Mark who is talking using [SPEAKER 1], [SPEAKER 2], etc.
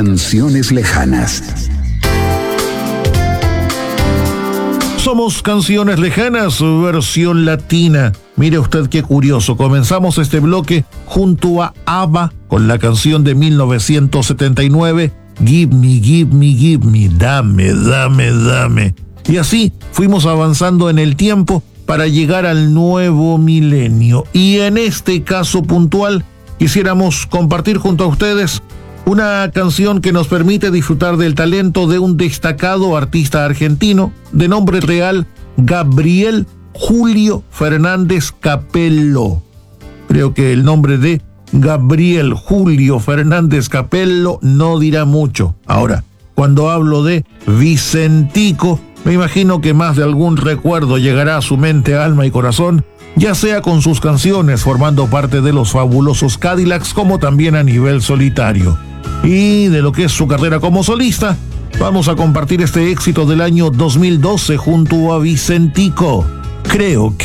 [SPEAKER 1] Canciones lejanas.
[SPEAKER 2] Somos Canciones Lejanas, versión latina. Mire usted qué curioso. Comenzamos este bloque junto a ABBA con la canción de 1979, Give Me, Give Me, Give Me, dame, dame, dame. Y así fuimos avanzando en el tiempo para llegar al nuevo milenio. Y en este caso puntual, quisiéramos compartir junto a ustedes una canción que nos permite disfrutar del talento de un destacado artista argentino de nombre real Gabriel Julio Fernández Capello. Creo que el nombre de Gabriel Julio Fernández Capello no dirá mucho. Ahora, cuando hablo de Vicentico, me imagino que más de algún recuerdo llegará a su mente, alma y corazón, ya sea con sus canciones formando parte de los fabulosos Cadillacs, como también a nivel solitario. Y de lo que es su carrera como solista, vamos a compartir este éxito del año 2012 junto a Vicentico. Creo que